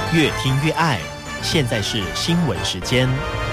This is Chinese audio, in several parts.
越听越爱。现在是新闻时间。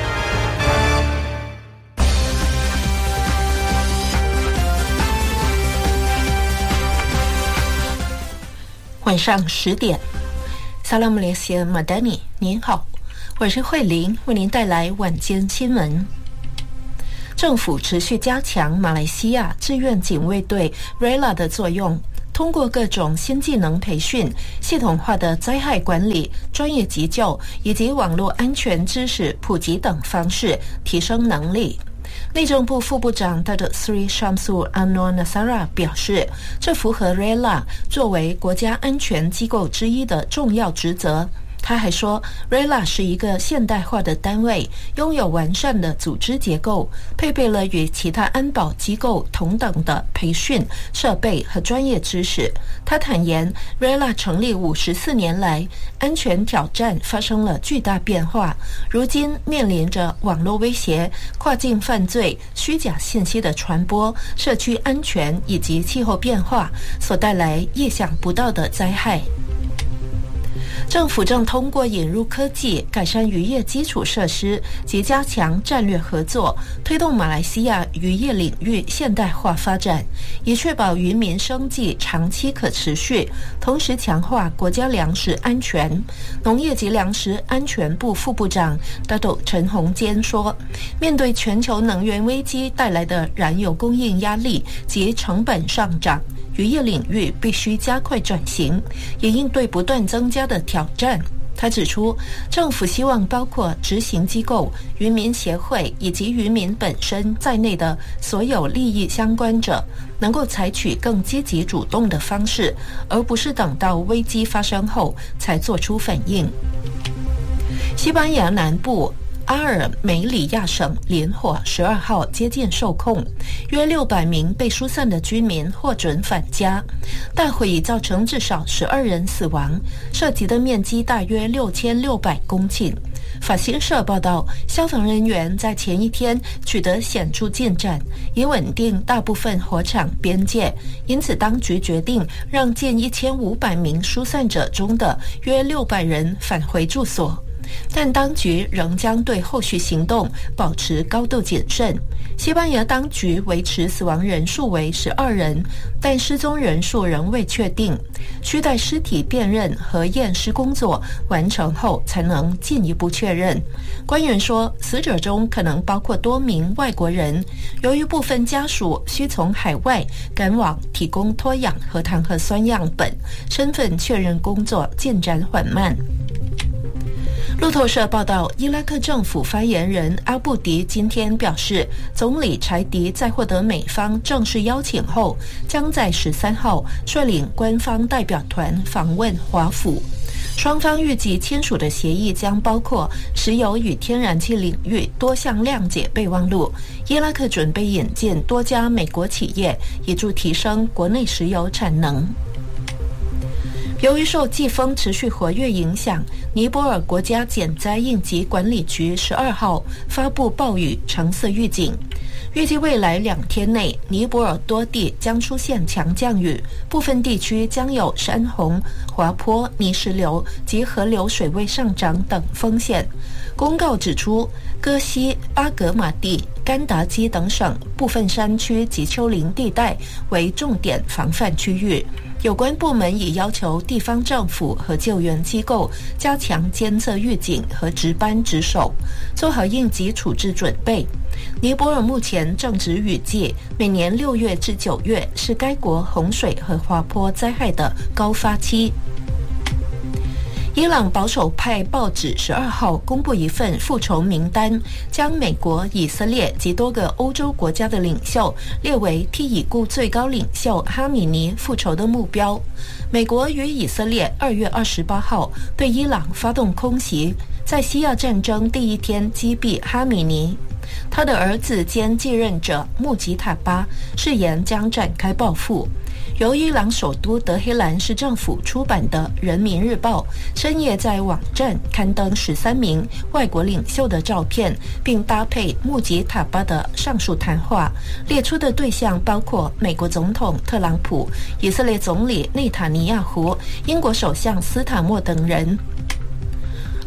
晚上10点，萨拉姆雷西马丹尼，您好，我是慧玲，为您带来晚间新闻。政府持续加强马来西亚志愿警卫队 RELA 的作用，通过各种新技能培训、系统化的灾害管理、专业急救以及网络安全知识普及等方式提升能力。内政部副部长 Datuk Seri Syamsul Anwar Nasara 表示，这符合 RELA 作为国家安全机构之一的重要职责。他还说 RELA 是一个现代化的单位，拥有完善的组织结构，配备了与其他安保机构同等的培训设备和专业知识。他坦言 RELA 成立54年来，安全挑战发生了巨大变化，如今面临着网络威胁、跨境犯罪、虚假信息的传播、社区安全以及气候变化所带来意想不到的灾害。政府正通过引入科技、改善渔业基础设施及加强战略合作，推动马来西亚渔业领域现代化发展，以确保渔民生计长期可持续，同时强化国家粮食安全。农业及粮食安全部副部长大董陈宏坚说，面对全球能源危机带来的燃油供应压力及成本上涨，渔业领域必须加快转型，也应对不断增加的挑战。他指出，政府希望包括执行机构、渔民协会以及渔民本身在内的所有利益相关者，能够采取更积极主动的方式，而不是等到危机发生后才做出反应。西班牙南部阿尔梅里亚省连火12号接近受控，约600名被疏散的居民获准返家。大火已造成至少12人死亡，涉及的面积大约6600公顷。法新社报道，消防人员在前一天取得显著进展，以稳定大部分火场边界，因此当局决定让近1500名疏散者中的约600人返回住所。但当局仍将对后续行动保持高度谨慎。西班牙当局维持死亡人数为12人，但失踪人数仍未确定，需待尸体辨认和验尸工作完成后才能进一步确认。官员说，死者中可能包括多名外国人，由于部分家属需从海外赶往提供脱氧核糖核酸样本，身份确认工作进展缓慢。路透社报道，伊拉克政府发言人阿布迪今天表示，总理柴迪在获得美方正式邀请后，将在13号率领官方代表团访问华府。双方预计签署的协议将包括石油与天然气领域多项谅解备忘录。伊拉克准备引进多家美国企业，以助提升国内石油产能。由于受季风持续活跃影响，尼泊尔国家减灾应急管理局12号发布暴雨橙色预警，预计未来2天内，尼泊尔多地将出现强降雨，部分地区将有山洪、滑坡、泥石流及河流水位上涨等风险。公告指出，戈西、巴格马蒂、甘达基等省部分山区及丘陵地带为重点防范区域。有关部门已要求地方政府和救援机构加强监测预警和值班值守，做好应急处置准备。尼泊尔目前正值雨季，每年6月至9月是该国洪水和滑坡灾害的高发期。伊朗保守派报纸12号公布一份复仇名单，将美国、以色列及多个欧洲国家的领袖列为替已故最高领袖哈米尼复仇的目标。美国与以色列2月28号对伊朗发动空袭，在西亚战争第一天击毙哈米尼。他的儿子兼继任者穆吉塔巴誓言将展开报复。由伊朗首都德黑兰市政府出版的《人民日报》深夜在网站刊登13名外国领袖的照片，并搭配穆吉塔巴的上述谈话，列出的对象包括美国总统特朗普、以色列总理内塔尼亚胡、英国首相斯塔默等人。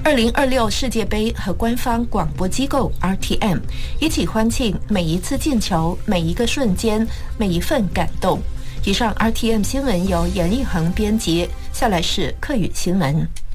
2026世界杯和官方广播机构 RTM 一起欢庆每一次进球、每一个瞬间、每一份感动。以上 RTM 新闻由严一恒编辑，下来是客语新闻。